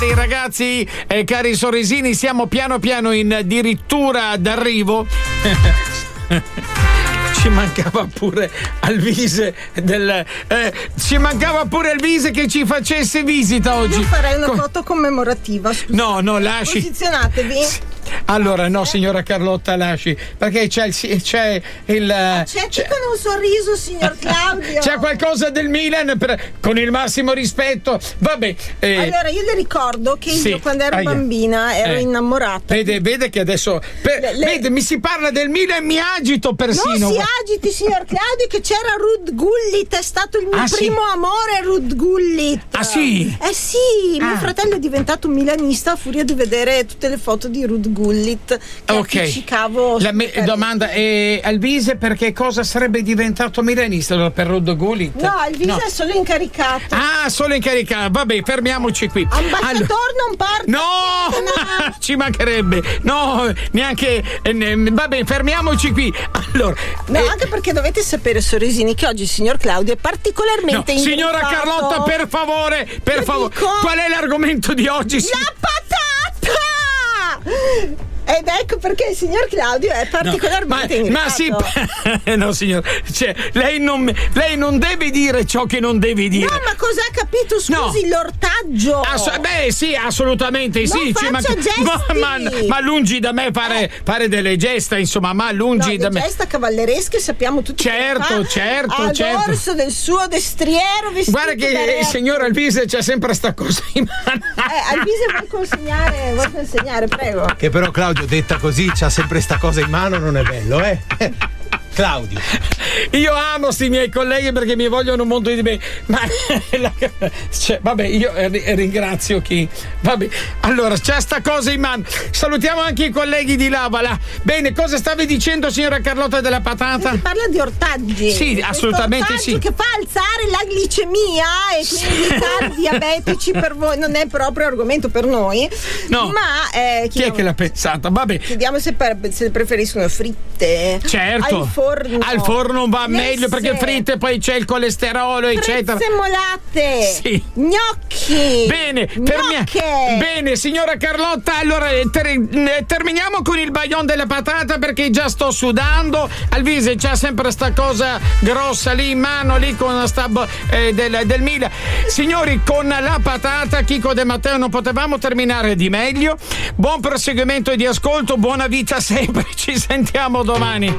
Ragazzi, cari sorrisini, siamo piano piano in addirittura d'arrivo. Ci mancava pure Alvise ci mancava pure Alvise che ci facesse visita oggi. Io farei una foto commemorativa, scusate. No, lasci. Posizionatevi. Allora, no, signora Carlotta, lasci, perché c'è il accetti con un sorriso, signor Claudio. C'è qualcosa del Milan, con il massimo rispetto. Vabbè. Allora, io le ricordo che io quando ero bambina ero innamorata. Vede che adesso vede, mi si parla del Milan e mi agito persino. Non si agiti, signor Claudio, che c'era Ruud Gullit, è stato il mio primo amore, Ruud Gullit. Ah sì? Sì, mio fratello è diventato un milanista a furia di vedere tutte le foto di Ruud Gullit che appiccicavo. La domanda è: Alvise perché cosa sarebbe diventato milanista? Allora, per Ruud Gullit? No, Alvise è solo incaricato. Solo incaricato. Vabbè, fermiamoci qui. Ambasciatore non parte. No, ci mancherebbe. No, neanche. Vabbè, fermiamoci qui. Allora, anche perché dovete sapere, sorrisini, che oggi il signor Claudio è particolarmente ingrippato. Signora Carlotta, per favore, qual è l'argomento di oggi? La patata! Ed ecco perché il signor Claudio è particolarmente ingrippato. Ma sì, no signor, lei non deve dire ciò che non devi dire. No, ma cosa ha capito? Scusi, l'ortaggio. Sì, assolutamente sì. Ma lungi da me fare delle gesta, insomma, ma lungi da me. Gesta cavalleresche sappiamo tutti. Certo. Al dorso del suo destriero vestito. Guarda che il signor Alvise c'ha sempre sta cosa in mano. Alvise vuoi consegnare, prego. Che però Claudio, detta così, c'ha sempre sta cosa in mano, non è bello, Claudio. Io amo sti miei colleghi perché mi vogliono molto di me, ma vabbè, io ringrazio chi. Vabbè, allora c'è sta cosa in mano. Salutiamo anche i colleghi di Lavala. Bene, cosa stavi dicendo, signora Carlotta, della patata? Si parla di ortaggi. Sì, assolutamente sì. Che fa alzare la glicemia e quindi i cari diabetici per voi non è proprio argomento per noi. No. Ma chi è che l'ha pensata? Vabbè. Chiediamo se preferiscono fritte. Certo. Al forno va meglio perché fritte, poi c'è il colesterolo, eccetera. Semolate. Sì. Gnocchi. Bene, bene, signora Carlotta, allora terminiamo con il baglion della patata perché già sto sudando. Alvise c'ha sempre sta cosa grossa lì in mano, lì con sta del Milan. Signori, con la patata Chico De Matteo non potevamo terminare di meglio. Buon proseguimento di ascolto, buona vita sempre. Ci sentiamo domani.